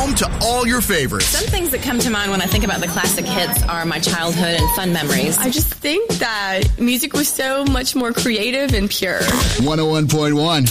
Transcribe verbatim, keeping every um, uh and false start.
home to all your favorites. Some things that come to mind when I think about the classic hits are my childhood and fun memories. I just think that music was so much more creative and pure. one oh one point one